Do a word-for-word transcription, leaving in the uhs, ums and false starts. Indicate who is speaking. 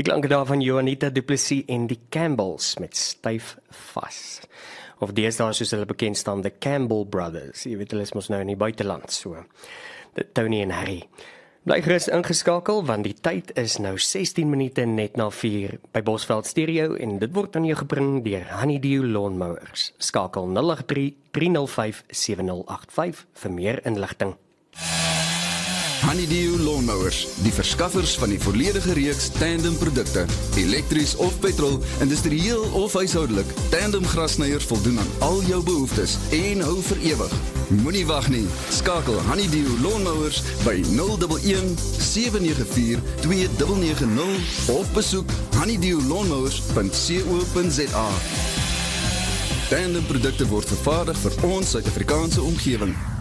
Speaker 1: Die klanke daar van Juanita Du Plessis en die Campbells met Styf Vas. Of deesdae soos hulle bekend staan, the Campbell Brothers. Jy weet, hulle is mos nou in die buiteland, so. De Tony en Harry. Bly gerus ingeskakel, want die tyd is nou sestien minute net na vier by Bosveld Stereo en dit word aan jou gebring deur Honeydew Lawnmowers. Skakel nul agt drie, drie nul vyf, sewe nul agt vyf vir meer inligting.
Speaker 2: Honeydew Lawnmowers, die verskaffers van die volledige reeks tandem produkte. Elektries of petrol, industrieel of huishoudelik, tandem grassnyers voldoen aan al jou behoeftes en hou vir ewig. Moenie wag nie, skakel Honeydew Lawnmowers by nul een een, sewe nege vier, twee nege nege nul of besoek honeydew lawnmowers punt co punt za. Tandem produkte word vervaardig vir ons Suid-Afrikaanse omgewing.